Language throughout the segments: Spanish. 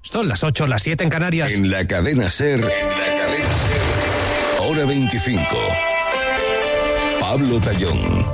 Son las 8, las 7 en Canarias. En la cadena SER, hora 25. Pablo Tallón.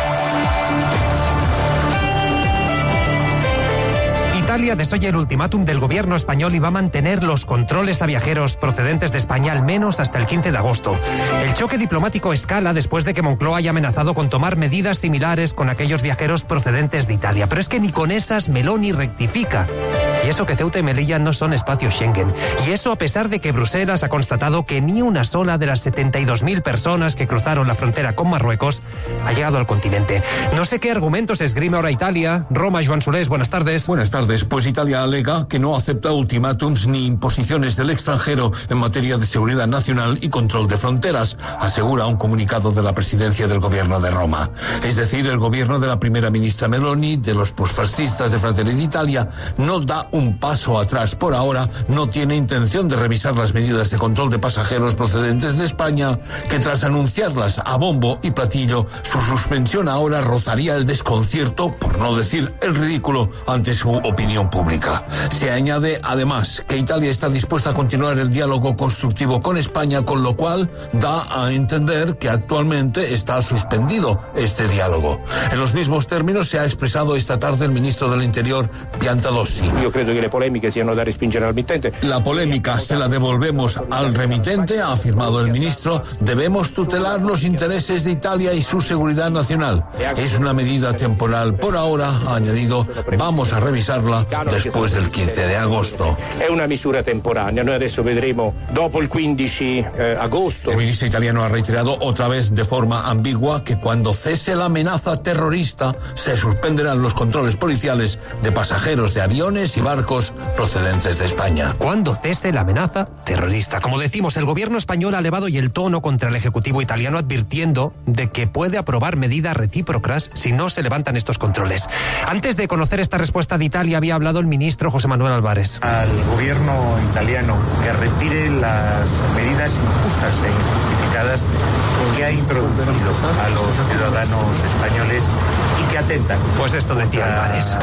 Italia desoye el ultimátum del gobierno español y va a mantener los controles a viajeros procedentes de España al menos hasta el 15 de agosto. El choque diplomático escala después de que Moncloa haya amenazado con tomar medidas similares con aquellos viajeros procedentes de Italia. Pero es que ni con esas Meloni rectifica. Y eso que Ceuta y Melilla no son espacios Schengen. Y eso a pesar de que Bruselas ha constatado que ni una sola de las 72.000 personas que cruzaron la frontera con Marruecos ha llegado al continente. No sé qué argumentos esgrime ahora Italia. Roma, Joan Solés, buenas tardes. Buenas tardes. Pues Italia alega que no acepta ultimátums ni imposiciones del extranjero en materia de seguridad nacional y control de fronteras, asegura un comunicado de la presidencia del gobierno de Roma. Es decir, el gobierno de la primera ministra Meloni, de los posfascistas de Fratelli d'Italia, no da un paso atrás por ahora, no tiene intención de revisar las medidas de control de pasajeros procedentes de España, que tras anunciarlas a bombo y platillo, su suspensión ahora rozaría el desconcierto, por no decir el ridículo, ante su opinión pública. Se añade además que Italia está dispuesta a continuar el diálogo constructivo con España, con lo cual da a entender que actualmente está suspendido este diálogo. En los mismos términos se ha expresado esta tarde el ministro del Interior, Piantadosi. Yo creo que le polemiche siano da respingere al remitente. La polémica se la devolvemos al remitente, ha afirmado el ministro. Debemos tutelar los intereses de Italia y su seguridad nacional. Es una medida temporal por ahora, ha añadido. Vamos a revisarla después del 15 de agosto. Es una misura temporanea. Noi adesso vedremo dopo il 15 agosto. El ministro italiano ha reiterado otra vez de forma ambigua que cuando cese la amenaza terrorista se suspenderán los controles policiales de pasajeros de aviones y barcos procedentes de España. Cuando cese la amenaza terrorista. Como decimos, el gobierno español ha elevado y el tono contra el ejecutivo italiano, advirtiendo de que puede aprobar medidas recíprocas si no se levantan estos controles. Antes de conocer esta respuesta de Italia había hablado el ministro José Manuel Álvarez. Al gobierno italiano que retire las medidas injustas e injustificadas que ha introducido a los ciudadanos españoles y que atentan. Pues esto decía Álvarez.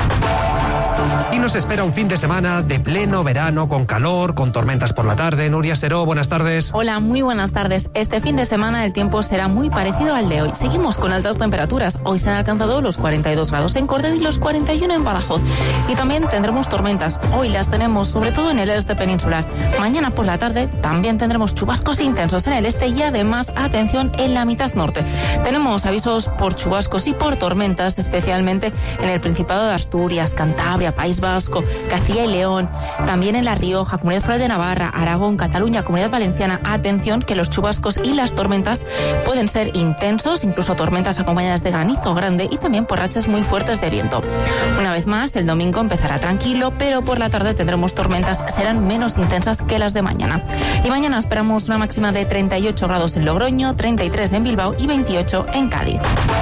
Y nos espera un fin de semana de pleno verano, con calor, con tormentas por la tarde. Nuria Seró, buenas tardes. Hola, muy buenas tardes. Este fin de semana el tiempo será muy parecido al de hoy. Seguimos con altas temperaturas. Hoy se han alcanzado los 42 grados en Córdoba y los 41 en Badajoz. Y también tendremos tormentas. Hoy las tenemos sobre todo en el este peninsular. Mañana por la tarde también tendremos chubascos intensos en el este y además, atención, en la mitad norte. Tenemos avisos por chubascos y por tormentas, especialmente en el Principado de Asturias, Cantabria, País Vasco, Castilla y León, también en La Rioja, Comunidad Foral de Navarra, Aragón, Cataluña, Comunidad Valenciana. Atención, que los chubascos y las tormentas pueden ser intensos, incluso tormentas acompañadas de granizo grande y también por rachas muy fuertes de viento. Una vez más, el domingo empezará tranquilo, pero por la tarde tendremos tormentas, serán menos intensas que las de mañana. Y mañana esperamos una máxima de 38 grados en Logroño, 33 en Bilbao y 28 en Cádiz.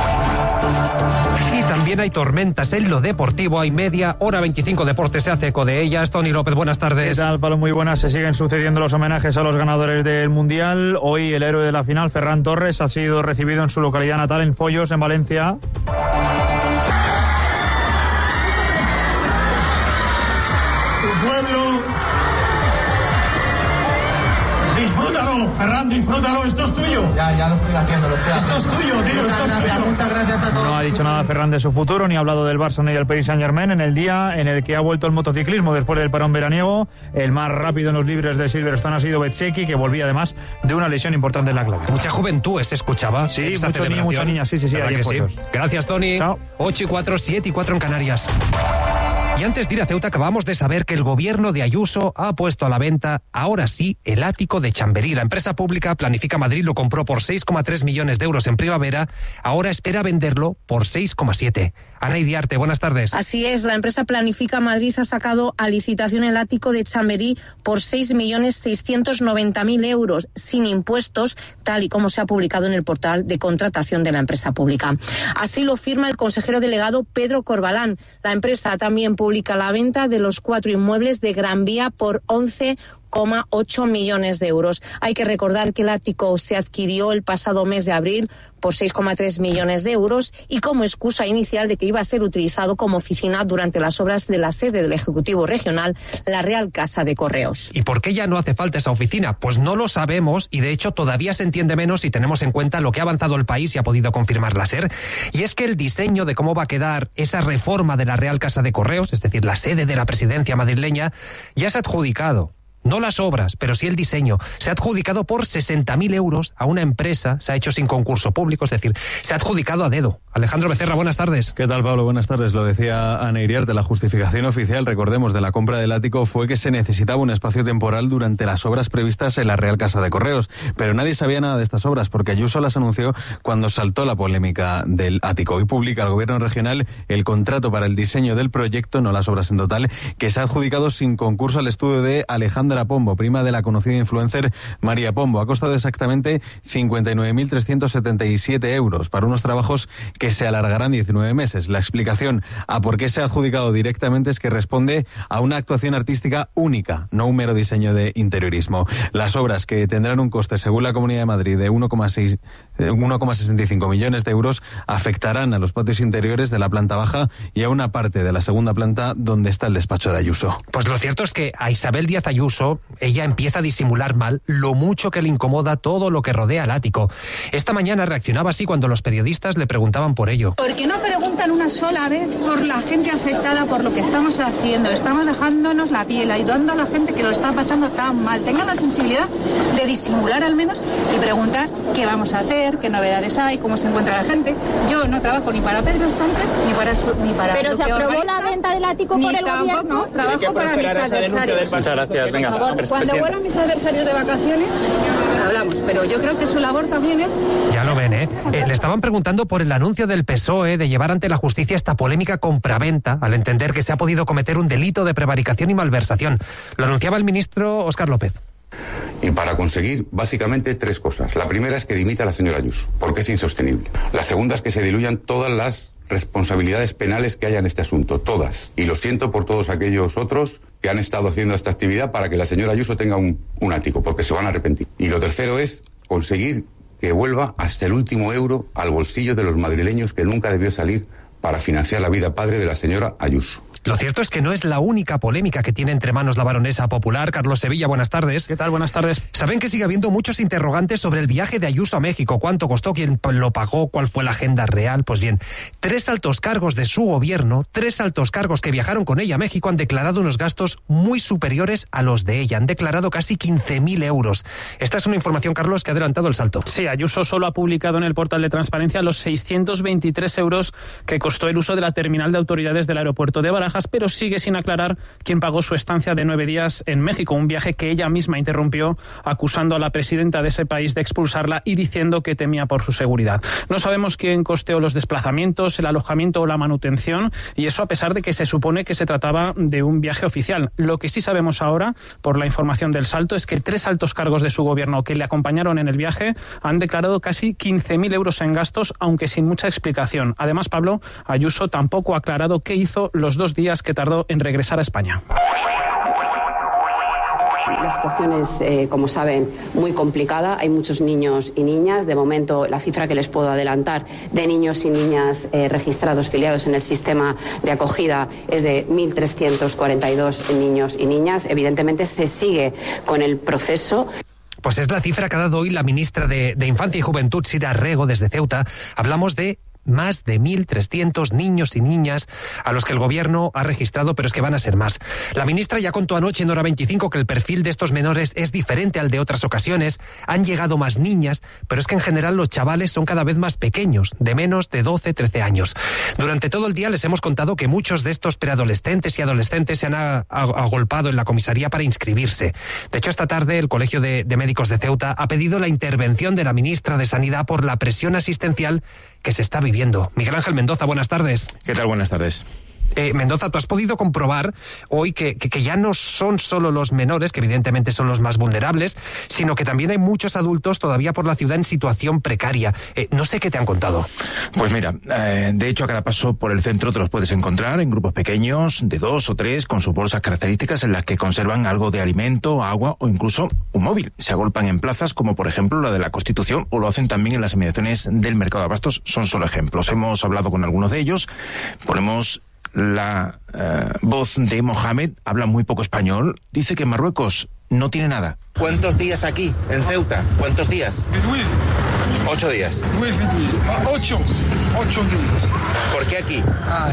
Y también hay tormentas en lo deportivo. Hay media hora 25 Deportes, se hace eco de ellas. Tony López, buenas tardes. ¿Qué tal, Pablo? Muy buenas. Se siguen sucediendo los homenajes a los ganadores del Mundial. Hoy el héroe de la final, Ferran Torres, ha sido recibido en su localidad natal, en Follos, en Valencia. Tu pueblo, disfrútalo, Ferran, disfrútalo, esto es tuyo. Ya lo estoy haciendo, Esto es tuyo, tío, esto es tuyo. Muchas gracias a todos. No ha dicho nada Ferran de su futuro, ni ha hablado del Barça ni del Paris Saint-Germain en el día en el que ha vuelto el motociclismo después del parón veraniego. El más rápido en los libres de Silverstone ha sido Bezzecchi, que volvía además de una lesión importante en la clavícula. Mucha juventud se escuchaba. Sí, mucho niño, mucha niña, sí. Que sí. Gracias, Tony. Chao. 8:04, 7:04 en Canarias. Y antes de ir a Ceuta, acabamos de saber que el gobierno de Ayuso ha puesto a la venta, ahora sí, el ático de Chamberí. La empresa pública Planifica Madrid lo compró por 6,3 millones de euros en primavera, ahora espera venderlo por 6,7. Ana Idiarte, buenas tardes. Así es, la empresa Planifica Madrid ha sacado a licitación el ático de Chamberí por 6.690.000 euros, sin impuestos, tal y como se ha publicado en el portal de contratación de la empresa pública. Así lo firma el consejero delegado Pedro Corbalán. La empresa también publica la venta de los 4 inmuebles de Gran Vía por 11,4 6,8 millones de euros. Hay que recordar que el ático se adquirió el pasado mes de abril por 6,3 millones de euros y como excusa inicial de que iba a ser utilizado como oficina durante las obras de la sede del Ejecutivo Regional, la Real Casa de Correos. ¿Y por qué ya no hace falta esa oficina? Pues no lo sabemos y de hecho todavía se entiende menos si tenemos en cuenta lo que ha avanzado el país y ha podido confirmar la SER. Y es que el diseño de cómo va a quedar esa reforma de la Real Casa de Correos, es decir, la sede de la presidencia madrileña, ya se ha adjudicado. No las obras, pero sí el diseño. Se ha adjudicado por 60.000 euros a una empresa, se ha hecho sin concurso público, es decir, se ha adjudicado a dedo. Alejandro Becerra, buenas tardes. ¿Qué tal, Pablo? Buenas tardes. Lo decía Ana Iriarte, la justificación oficial, recordemos, de la compra del ático fue que se necesitaba un espacio temporal durante las obras previstas en la Real Casa de Correos. Pero nadie sabía nada de estas obras porque Ayuso las anunció cuando saltó la polémica del ático. Hoy publica el Gobierno regional el contrato para el diseño del proyecto, no las obras en total, que se ha adjudicado sin concurso al estudio de Alejandra Pombo, prima de la conocida influencer María Pombo. Ha costado exactamente 59.377 euros para unos trabajos que se alargarán 19 meses. La explicación a por qué se ha adjudicado directamente es que responde a una actuación artística única, no un mero diseño de interiorismo. Las obras, que tendrán un coste, según la Comunidad de Madrid, de 1,65 millones de euros, afectarán a los patios interiores de la planta baja y a una parte de la segunda planta donde está el despacho de Ayuso. Pues lo cierto es que a Isabel Díaz Ayuso, ella empieza a disimular mal lo mucho que le incomoda todo lo que rodea al ático. Esta mañana reaccionaba así cuando los periodistas le preguntaban por ello. ¿Por qué no preguntan una sola vez por la gente afectada, por lo que estamos haciendo? Estamos dejándonos la piel, ayudando a la gente que lo está pasando tan mal. Tengan la sensibilidad de disimular al menos y preguntar qué vamos a hacer, qué novedades hay, cómo se encuentra la gente. Yo no trabajo ni para Pedro Sánchez ni para Pero se aprobó la venta del ático por el gobierno. No, trabajo para mis adversarios. Muchas gracias, venga. Por favor, cuando vuelvan mis adversarios de vacaciones, hablamos. Pero yo creo que su labor también es... Ya lo ven, ¿eh? Le estaban preguntando por el anuncio del PSOE de llevar ante la justicia esta polémica compraventa, al entender que se ha podido cometer un delito de prevaricación y malversación. Lo anunciaba el ministro Óscar López. Y para conseguir básicamente tres cosas. La primera es que dimita a la señora Ayuso, porque es insostenible. La segunda es que se diluyan todas las responsabilidades penales que haya en este asunto, todas. Y lo siento por todos aquellos otros que han estado haciendo esta actividad para que la señora Ayuso tenga un ático, porque se van a arrepentir. Y lo tercero es conseguir que vuelva hasta el último euro al bolsillo de los madrileños, que nunca debió salir para financiar la vida padre de la señora Ayuso. Lo cierto es que no es la única polémica que tiene entre manos la baronesa popular. Carlos Sevilla, buenas tardes. ¿Qué tal? Buenas tardes. Saben que sigue habiendo muchos interrogantes sobre el viaje de Ayuso a México. ¿Cuánto costó? ¿Quién lo pagó? ¿Cuál fue la agenda real? Pues bien, 3 altos cargos de su gobierno, 3 altos cargos que viajaron con ella a México, han declarado unos gastos muy superiores a los de ella. Han declarado casi 15.000 euros. Esta es una información, Carlos, que ha adelantado el salto. Sí, Ayuso solo ha publicado en el portal de transparencia los 623 euros que costó el uso de la terminal de autoridades del aeropuerto de Barajas, pero sigue sin aclarar quién pagó su estancia de 9 días en México, un viaje que ella misma interrumpió, acusando a la presidenta de ese país de expulsarla y diciendo que temía por su seguridad. No sabemos quién costeó los desplazamientos, el alojamiento o la manutención, y eso a pesar de que se supone que se trataba de un viaje oficial. Lo que sí sabemos ahora, por la información del salto, es que 3 altos cargos de su gobierno que le acompañaron en el viaje han declarado casi 15.000 euros en gastos, aunque sin mucha explicación. Además, Pablo, Ayuso tampoco ha aclarado qué hizo los 2 días que tardó en regresar a España. La situación es, como saben, muy complicada. Hay muchos niños y niñas. De momento, la cifra que les puedo adelantar de niños y niñas registrados, filiados en el sistema de acogida, es de 1.342 niños y niñas. Evidentemente, se sigue con el proceso. Pues es la cifra que ha dado hoy la ministra de Infancia y Juventud, Sira Rego, desde Ceuta. Hablamos de más de 1.300 niños y niñas a los que el gobierno ha registrado, pero es que van a ser más. La ministra ya contó anoche en Hora 25 que el perfil de estos menores es diferente al de otras ocasiones. Han llegado más niñas, pero es que en general los chavales son cada vez más pequeños, de menos de 12, 13 años. Durante todo el día les hemos contado que muchos de estos preadolescentes y adolescentes se han agolpado en la comisaría para inscribirse. De hecho, esta tarde el Colegio de Médicos de Ceuta ha pedido la intervención de la ministra de Sanidad por la presión asistencial que se está viviendo. Miguel Ángel Mendoza, buenas tardes. ¿Qué tal? Buenas tardes. Mendoza, tú has podido comprobar hoy que ya no son solo los menores, que evidentemente son los más vulnerables, sino que también hay muchos adultos todavía por la ciudad en situación precaria. No sé qué te han contado. Pues mira, de hecho a cada paso por el centro te los puedes encontrar en grupos pequeños, de 2 o 3, con sus bolsas características en las que conservan algo de alimento, agua o incluso un móvil. Se agolpan en plazas como por ejemplo la de la Constitución, o lo hacen también en las inmediaciones del mercado de abastos. Son solo ejemplos. Hemos hablado con algunos de ellos. Ponemos la voz de Mohamed. Habla muy poco español. Dice que en Marruecos no tiene nada. ¿Cuántos días aquí, en Ceuta? ¿Cuántos días? 8 días. 8 días. ¿Por qué aquí?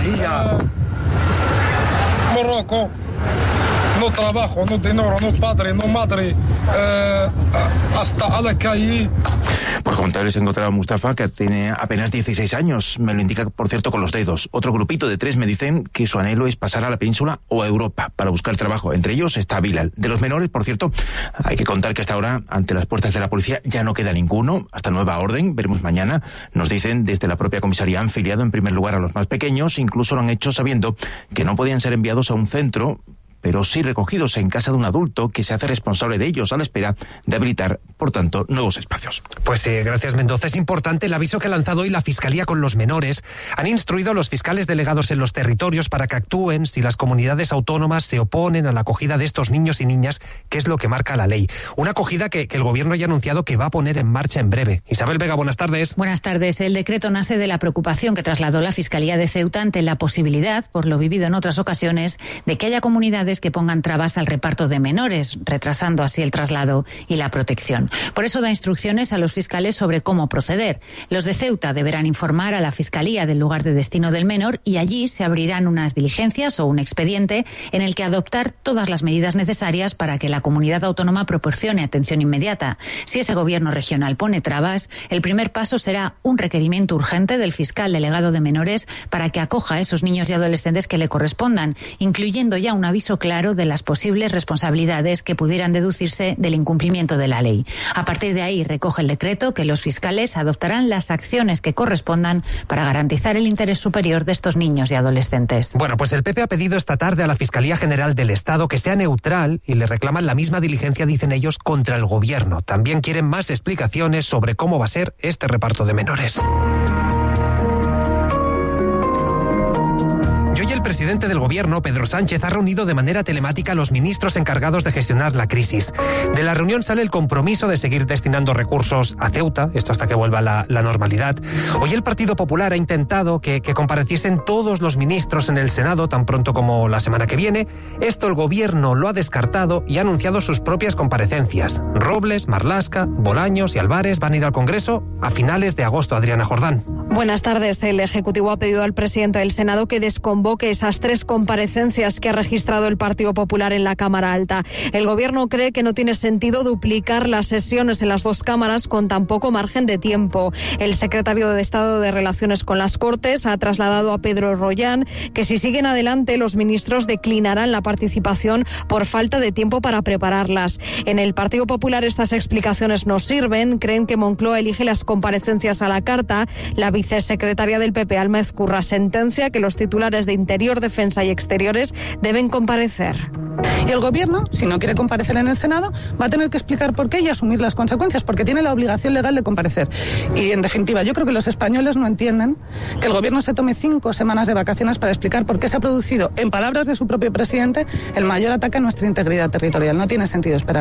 Marruecos. No trabajo, no dinero, no padre, no madre, hasta a la calle. Por contarles he encontrado a Mustafa, que tiene apenas 16 años. Me lo indica, por cierto, con los dedos. Otro grupito de 3 me dicen que su anhelo es pasar a la península o a Europa para buscar trabajo. Entre ellos está Bilal. De los menores, por cierto, hay que contar que hasta ahora, ante las puertas de la policía, ya no queda ninguno. Hasta nueva orden, veremos mañana. Nos dicen desde la propia comisaría han filiado en primer lugar a los más pequeños. Incluso lo han hecho sabiendo que no podían ser enviados a un centro, pero sí recogidos en casa de un adulto que se hace responsable de ellos a la espera de habilitar, por tanto, nuevos espacios. Pues sí, gracias Mendoza. Es importante el aviso que ha lanzado hoy la Fiscalía con los menores. Han instruido a los fiscales delegados en los territorios para que actúen si las comunidades autónomas se oponen a la acogida de estos niños y niñas, que es lo que marca la ley. Una acogida que el Gobierno ya ha anunciado que va a poner en marcha en breve. Isabel Vega, buenas tardes. Buenas tardes. El decreto nace de la preocupación que trasladó la Fiscalía de Ceuta ante la posibilidad, por lo vivido en otras ocasiones, de que haya comunidades que pongan trabas al reparto de menores, retrasando así el traslado y la protección. Por eso da instrucciones a los fiscales sobre cómo proceder. Los de Ceuta deberán informar a la Fiscalía del lugar de destino del menor y allí se abrirán unas diligencias o un expediente en el que adoptar todas las medidas necesarias para que la comunidad autónoma proporcione atención inmediata. Si ese gobierno regional pone trabas, el primer paso será un requerimiento urgente del fiscal delegado de menores para que acoja a esos niños y adolescentes que le correspondan, incluyendo ya un aviso claro de las posibles responsabilidades que pudieran deducirse del incumplimiento de la ley. A partir de ahí recoge el decreto que los fiscales adoptarán las acciones que correspondan para garantizar el interés superior de estos niños y adolescentes. Bueno, pues el PP ha pedido esta tarde a la Fiscalía General del Estado que sea neutral y le reclaman la misma diligencia, dicen ellos, contra el Gobierno. También quieren más explicaciones sobre cómo va a ser este reparto de menores. El presidente del Gobierno, Pedro Sánchez, ha reunido de manera telemática a los ministros encargados de gestionar la crisis. De la reunión sale el compromiso de seguir destinando recursos a Ceuta, esto hasta que vuelva la normalidad. Hoy el Partido Popular ha intentado que compareciesen todos los ministros en el Senado tan pronto como la semana que viene. Esto el Gobierno lo ha descartado y ha anunciado sus propias comparecencias. Robles, Marlaska, Bolaños y Álvarez van a ir al Congreso a finales de agosto. Adriana Jordán. Buenas tardes. El Ejecutivo ha pedido al presidente del Senado que desconvoque esas 3 comparecencias que ha registrado el Partido Popular en la Cámara Alta. El Gobierno cree que no tiene sentido duplicar las sesiones en las 2 cámaras con tan poco margen de tiempo. El secretario de Estado de Relaciones con las Cortes ha trasladado a Pedro Rollán que si siguen adelante los ministros declinarán la participación por falta de tiempo para prepararlas. En el Partido Popular estas explicaciones no sirven. Creen que Moncloa elige las comparecencias a la carta. La vicesecretaria del PP, Alma Ezcurra, sentencia que los titulares de Interior, Defensa y Exteriores deben comparecer. Y el Gobierno, si no quiere comparecer en el Senado, va a tener que explicar por qué y asumir las consecuencias, porque tiene la obligación legal de comparecer. Y, en definitiva, yo creo que los españoles no entienden que el Gobierno se tome 5 semanas de vacaciones para explicar por qué se ha producido, en palabras de su propio presidente, el mayor ataque a nuestra integridad territorial. No tiene sentido esperar.